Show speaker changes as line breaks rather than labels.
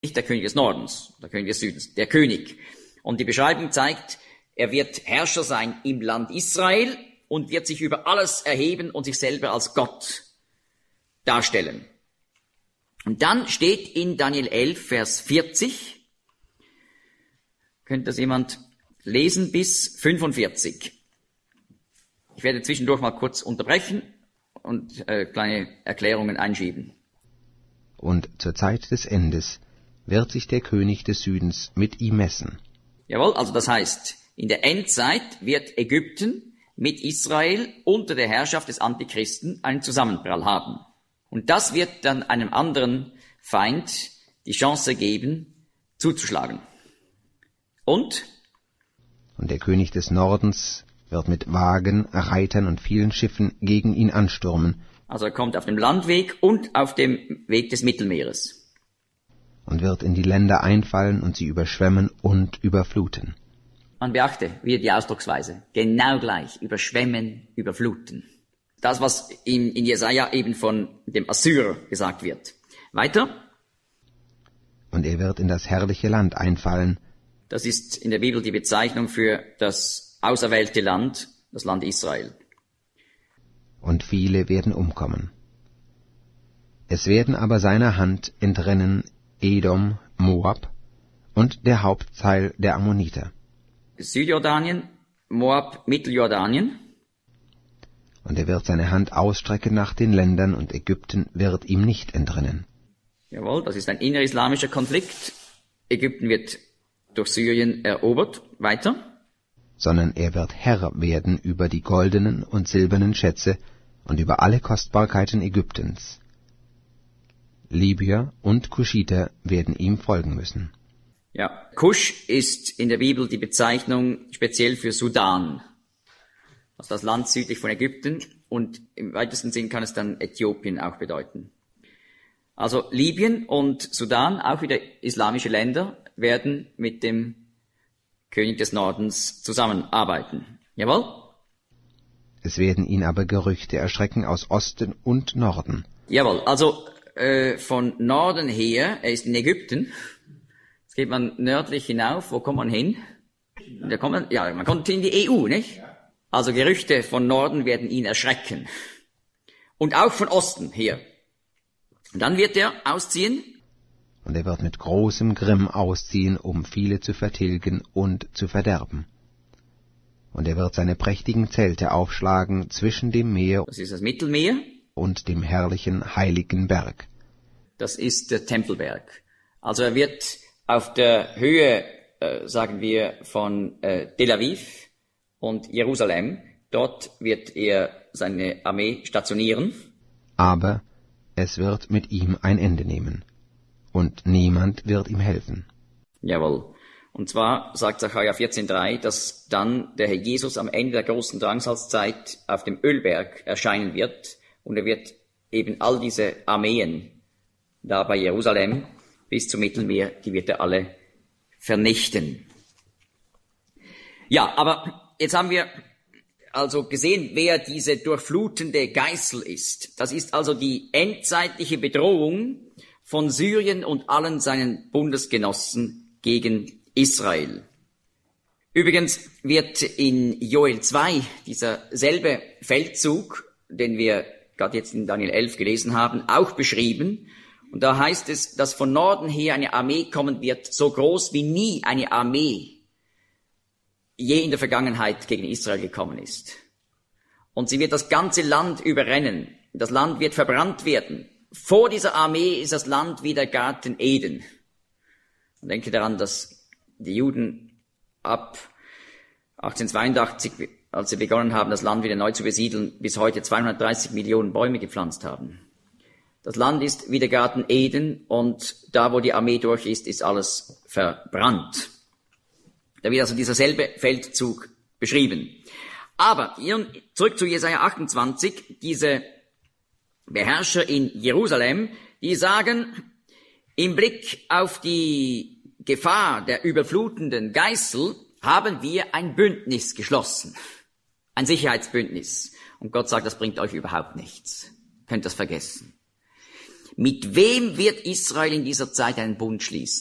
Nicht der König des Nordens, der König des Südens, der König. Und die Beschreibung zeigt, er wird Herrscher sein im Land Israel und wird sich über alles erheben und sich selber als Gott darstellen. Und dann steht in Daniel 11, Vers 40, könnte das jemand lesen, bis 45. Ich werde zwischendurch mal kurz unterbrechen und kleine Erklärungen einschieben.
Und zur Zeit des Endes wird sich der König des Südens mit ihm messen.
Jawohl, also das heißt, in der Endzeit wird Ägypten mit Israel unter der Herrschaft des Antichristen einen Zusammenprall haben. Und das wird dann einem anderen Feind die Chance geben, zuzuschlagen. Und
der König des Nordens wird mit Wagen, Reitern und vielen Schiffen gegen ihn anstürmen.
Also er kommt auf dem Landweg und auf dem Weg des Mittelmeeres.
Und wird in die Länder einfallen und sie überschwemmen und überfluten.
Man beachte wieder die Ausdrucksweise. Genau gleich. Überschwemmen, überfluten. Das, was in Jesaja eben von dem Assyrer gesagt wird. Weiter.
Und er wird in das herrliche Land einfallen.
Das ist in der Bibel die Bezeichnung für das auserwählte Land, das Land Israel.
Und viele werden umkommen. Es werden aber seiner Hand entrennen Edom, Moab und der Hauptteil der Ammoniter.
Südjordanien, Moab, Mitteljordanien.
Und er wird seine Hand ausstrecken nach den Ländern, und Ägypten wird ihm nicht entrennen.
Jawohl, das ist ein innerislamischer Konflikt. Ägypten wird durch Syrien erobert. Weiter.
Sondern er wird Herr werden über die goldenen und silbernen Schätze und über alle Kostbarkeiten Ägyptens. Libyer und Kuschiter werden ihm folgen müssen.
Ja, Kusch ist in der Bibel die Bezeichnung speziell für Sudan. Also das Land südlich von Ägypten, und im weitesten Sinn kann es dann Äthiopien auch bedeuten. Also Libyen und Sudan, auch wieder islamische Länder, werden mit dem König des Nordens zusammenarbeiten. Jawohl?
Es werden ihn aber Gerüchte erschrecken aus Osten und Norden.
Jawohl, also von Norden her, er ist in Ägypten. Jetzt geht man nördlich hinauf, wo kommt man hin? Man kommt in die EU, nicht? Also Gerüchte von Norden werden ihn erschrecken. Und auch von Osten her. Und dann wird er ausziehen.
Und er wird mit großem Grimm ausziehen, um viele zu vertilgen und zu verderben. Und er wird seine prächtigen Zelte aufschlagen zwischen dem Meer,
das ist das Mittelmeer,
und dem herrlichen heiligen Berg.
Das ist der Tempelberg. Also er wird auf der Höhe, sagen wir, von Tel Aviv und Jerusalem, dort wird er seine Armee stationieren.
Aber es wird mit ihm ein Ende nehmen, und niemand wird ihm helfen.
Jawohl. Und zwar sagt Sacharja 14,3, dass dann der Herr Jesus am Ende der großen Drangsalzzeit auf dem Ölberg erscheinen wird, und er wird eben all diese Armeen da bei Jerusalem bis zum Mittelmeer, die wird er alle vernichten. Ja, aber jetzt haben wir also gesehen, wer diese durchflutende Geißel ist. Das ist also die endzeitliche Bedrohung von Syrien und allen seinen Bundesgenossen gegen Israel. Übrigens wird in Joel 2 dieser selbe Feldzug, den wir gerade jetzt in Daniel 11 gelesen haben, auch beschrieben. Und da heißt es, dass von Norden her eine Armee kommen wird, so groß wie nie eine Armee je in der Vergangenheit gegen Israel gekommen ist. Und sie wird das ganze Land überrennen. Das Land wird verbrannt werden. Vor dieser Armee ist das Land wie der Garten Eden. Und denke daran, dass die Juden ab 1882, als sie begonnen haben, das Land wieder neu zu besiedeln, bis heute 230 Millionen Bäume gepflanzt haben. Das Land ist wie der Garten Eden, und da, wo die Armee durch ist, ist alles verbrannt. Da wird also dieser selbe Feldzug beschrieben. Aber zurück zu Jesaja 28, diese Beherrscher in Jerusalem, die sagen, im Blick auf die Gefahr der überflutenden Geißel haben wir ein Bündnis geschlossen. Ein Sicherheitsbündnis. Und Gott sagt, das bringt euch überhaupt nichts. Könnt das vergessen. Mit wem wird Israel in dieser Zeit einen Bund schließen?